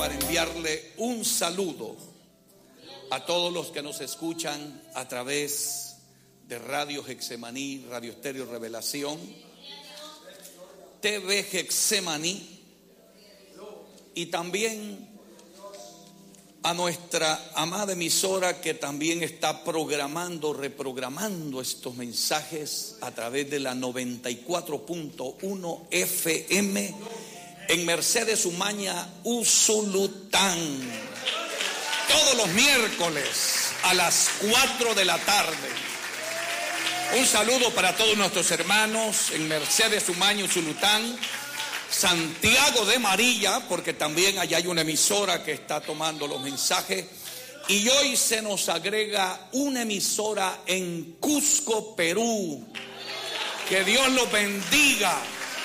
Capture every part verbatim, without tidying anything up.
para enviarle un saludo a todos los que nos escuchan a través de Radio Getsemaní, Radio Estéreo Revelación, T V Getsemaní, y también a nuestra amada emisora que también está programando, reprogramando estos mensajes a través de la noventa y cuatro punto uno F M en Mercedes Umaña, Usulután, todos los miércoles a las cuatro de la tarde. Un saludo para todos nuestros hermanos en Mercedes Umaña, Usulután, Santiago de Marilla, porque también allá hay una emisora que está tomando los mensajes. Y hoy se nos agrega una emisora en Cusco, Perú. Que Dios los bendiga.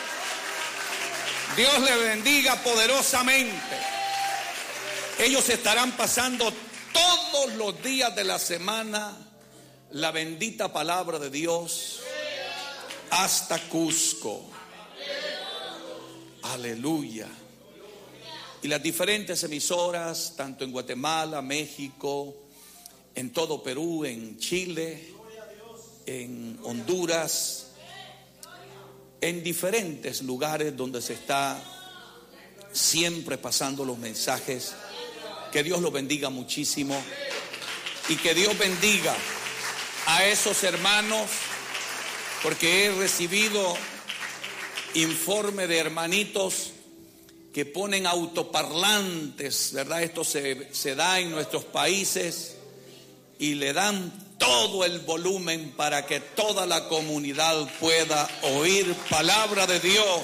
Dios les bendiga poderosamente. Ellos estarán pasando todos los días de la semana la bendita palabra de Dios hasta Cusco. Aleluya. Y las diferentes emisoras, tanto en Guatemala, México, en todo Perú, en Chile, en Honduras, en diferentes lugares donde se está siempre pasando los mensajes. Que Dios los bendiga muchísimo y que Dios bendiga a esos hermanos, porque he recibido informe de hermanitos que ponen autoparlantes, ¿verdad? Esto se, se da en nuestros países y le dan todo el volumen para que toda la comunidad pueda oír palabra de Dios.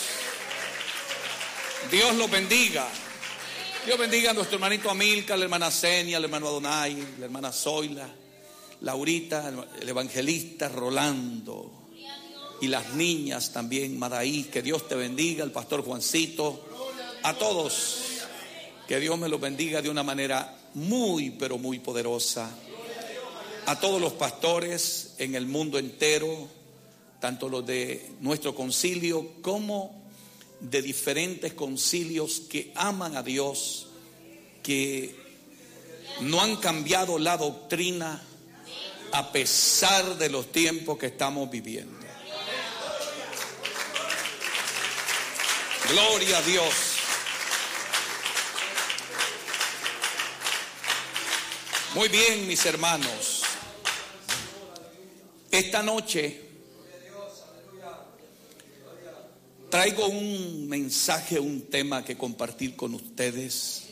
Dios los bendiga. Dios bendiga a nuestro hermanito Amilcar, la hermana Senia, el hermano Adonai, la hermana Zoila, Laurita, el evangelista Rolando y las niñas también, Madaí. Que Dios te bendiga, el pastor Juancito, a todos. Que Dios me los bendiga de una manera muy, pero muy poderosa. A todos los pastores en el mundo entero, tanto los de nuestro concilio como de diferentes concilios que aman a Dios, que no han cambiado la doctrina a pesar de los tiempos que estamos viviendo. Gloria a Dios. Muy bien, mis hermanos. Esta noche traigo un mensaje, un tema que compartir con ustedes,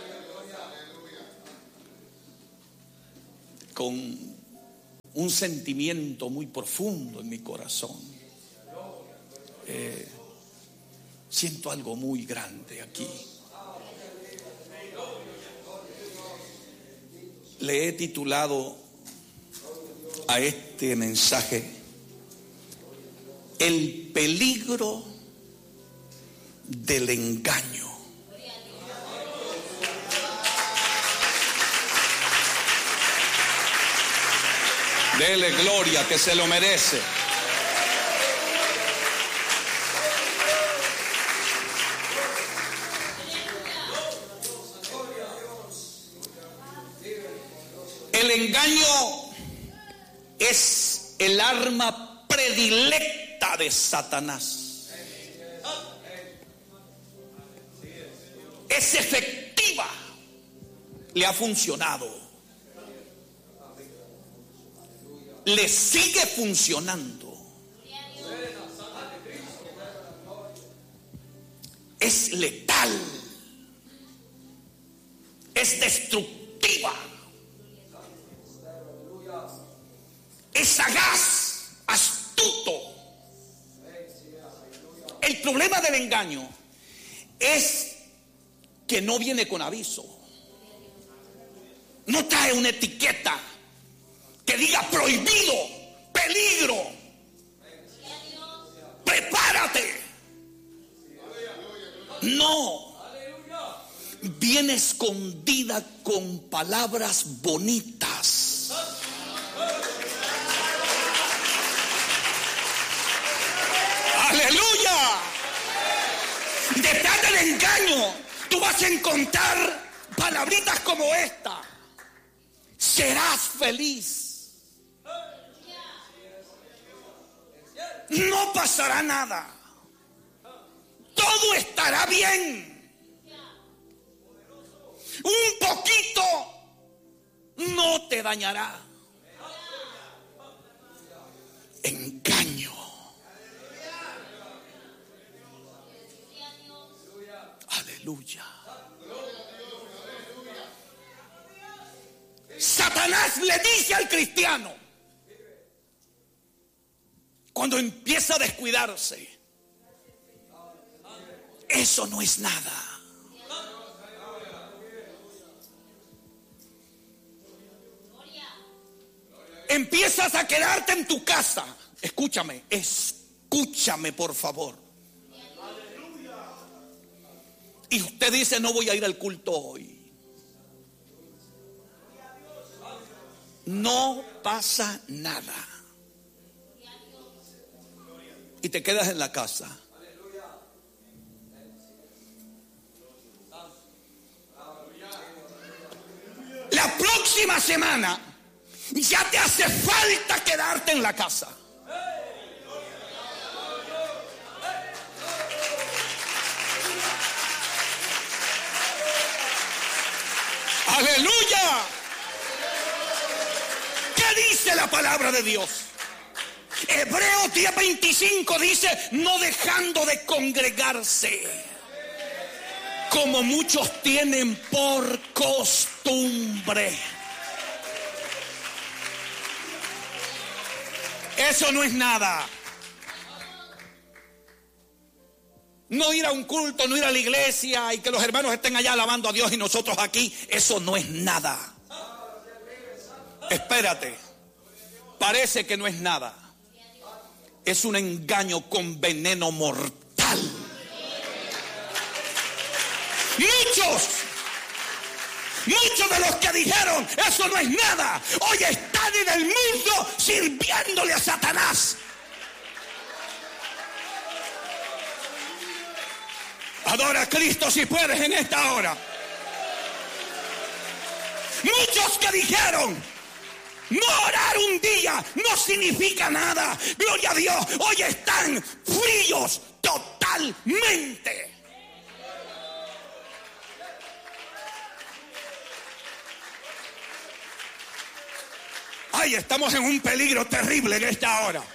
con un sentimiento muy profundo en mi corazón. Eh, siento algo muy grande aquí. Le he titulado a este mensaje El peligro del engaño. Dele gloria, que se lo merece. El engaño es el arma predilecta de Satanás. Es efectiva, le ha funcionado, le sigue funcionando. Es letal, es destructiva, es sagaz, astuto. El problema del engaño es que no viene con aviso, no trae una etiqueta que diga prohibido, peligro, prepárate. No, viene escondida con palabras bonitas. Aleluya. Detrás del engaño tú vas a encontrar palabritas como esta: serás feliz, no pasará nada, todo estará bien, un poquito no te dañará. Engaño. Aleluya. Satanás le dice al cristiano, cuando empieza a descuidarse, eso no es nada. Empiezas a quedarte en tu casa. Escúchame, escúchame por favor. Y usted dice, no voy a ir al culto hoy. No pasa nada. Y te quedas en la casa. La próxima semana ya te hace falta quedarte en la casa. Aleluya. ¿Qué dice la palabra de Dios? Hebreos diez veinticinco dice, no dejando de congregarse, como muchos tienen por costumbre. Eso no es nada. No ir a un culto, no ir a la iglesia y que los hermanos estén allá alabando a Dios y nosotros aquí, eso no es nada. Espérate, parece que no es nada. Es un engaño con veneno mortal. Muchos, muchos de los que dijeron eso no es nada, hoy están en el mundo sirviéndole a Satanás. Adora a Cristo si puedes en esta hora. Muchos que dijeron, no orar un día no significa nada, gloria a Dios, hoy están fríos totalmente. Ay, estamos en un peligro terrible en esta hora.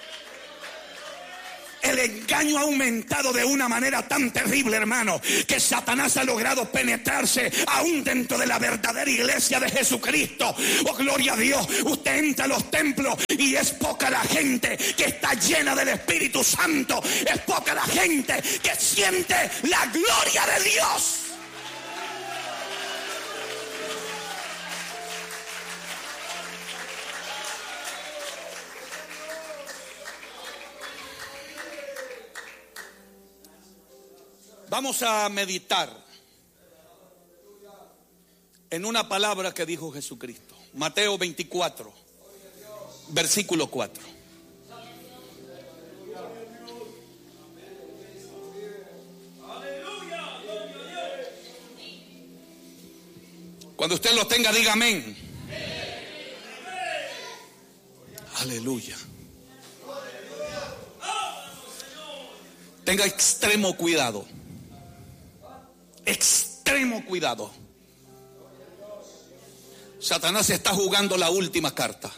El engaño ha aumentado de una manera tan terrible, hermano, que Satanás ha logrado penetrarse aún dentro de la verdadera iglesia de Jesucristo. Oh, gloria a Dios. Usted entra a los templos y es poca la gente que está llena del Espíritu Santo. Es poca la gente que siente la gloria de Dios. Vamos a meditar en una palabra que dijo Jesucristo. Mateo veinticuatro, versículo cuatro. Cuando usted lo tenga, diga amén. Aleluya. Tenga extremo cuidado. Extremo cuidado. Satanás está jugando la última carta.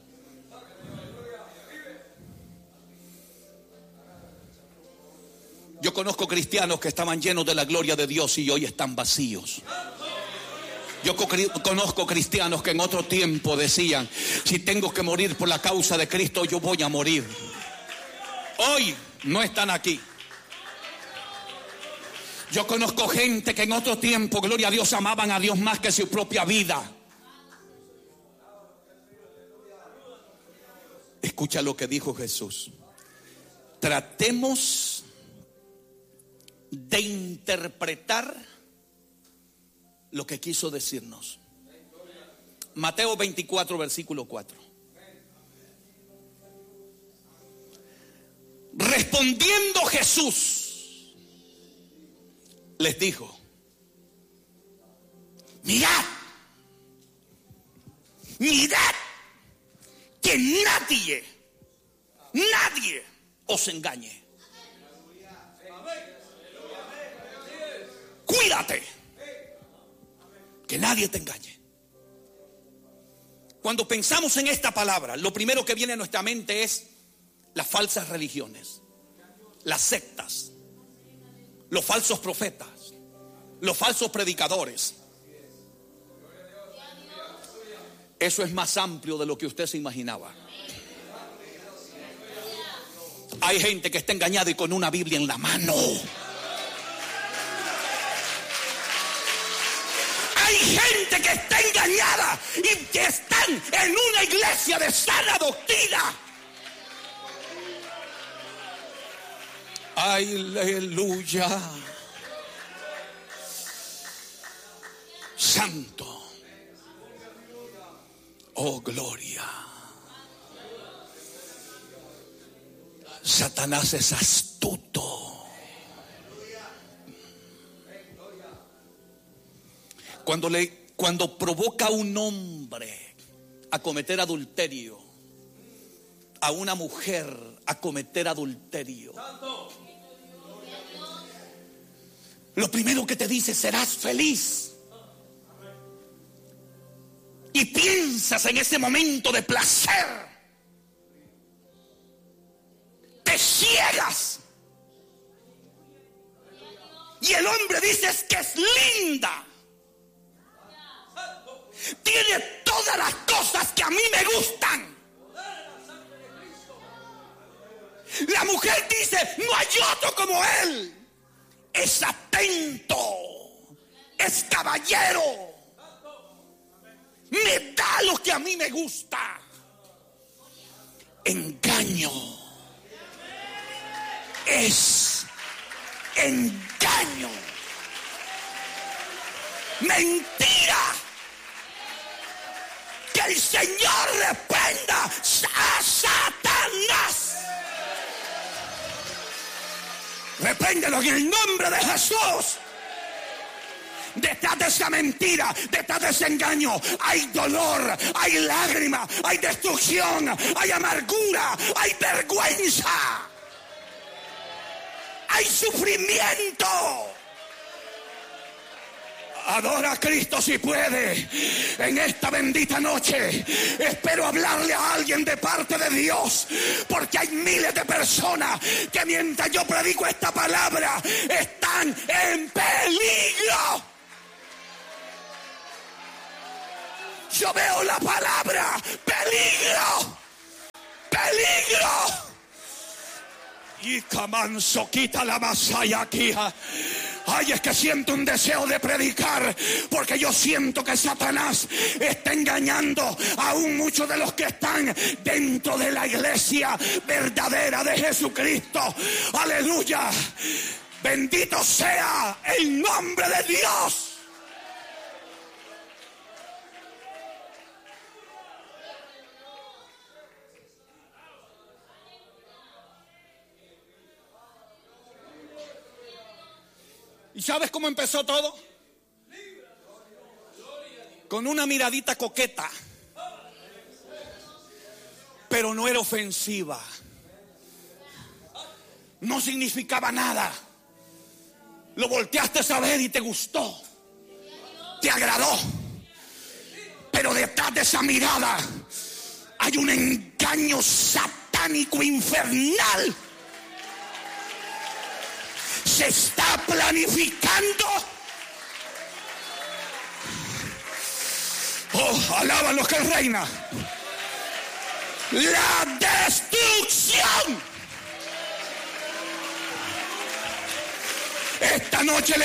Yo conozco cristianos que estaban llenos de la gloria de Dios y hoy están vacíos. Yo conozco cristianos que en otro tiempo decían, si tengo que morir por la causa de Cristo, yo voy a morir. Hoy no están aquí. Yo conozco gente que en otro tiempo, gloria a Dios, amaban a Dios más que su propia vida. Escucha lo que dijo Jesús. Tratemos de interpretar lo que quiso decirnos. Mateo veinticuatro, versículo cuatro. Respondiendo Jesús les dijo, Mirad, mirad que nadie, nadie os engañe. Cuídate que nadie te engañe. Cuando pensamos en esta palabra, lo primero que viene a nuestra mente es las falsas religiones, las sectas, los falsos profetas, los falsos predicadores. Eso es más amplio de lo que usted se imaginaba. Hay gente que está engañada y con una Biblia en la mano. Hay gente que está engañada y que están en una iglesia de sana doctrina. Aleluya. Santo. Oh, gloria. Satanás es astuto. Cuando le, cuando provoca a un hombre a cometer adulterio, a una mujer a cometer adulterio, lo primero que te dice: serás feliz. Y piensas en ese momento de placer. Te ciegas. Y el hombre dice: es que es linda. Tiene todas las cosas que a mí me gustan. La mujer dice: no hay otro como él. Es atento. Es caballero. Me da lo que a mí me gusta. Engaño. Es engaño. Mentira. Que el Señor reprenda a Satanás. Repréndelo en el nombre de Jesús. Detrás de esa mentira, detrás de ese engaño, hay dolor, hay lágrimas, hay destrucción, hay amargura, hay vergüenza, hay sufrimiento. Adora a Cristo si puede. En esta bendita noche espero hablarle a alguien de parte de Dios, porque hay miles de personas que mientras yo predico esta palabra están en peligro. Yo veo la palabra peligro, peligro. Y Camanso quita la masaya aquí. Ay, es que siento un deseo de predicar, porque yo siento que Satanás está engañando aún muchos de los que están dentro de la iglesia verdadera de Jesucristo. Aleluya. Bendito sea el nombre de Dios. ¿Y sabes cómo empezó todo? Con una miradita coqueta, pero no era ofensiva. No significaba nada. Lo volteaste a ver y te gustó, te agradó. Pero detrás de esa mirada hay un engaño satánico infernal. Se está planificando. Oh, alaban los que reina. La destrucción. Esta noche le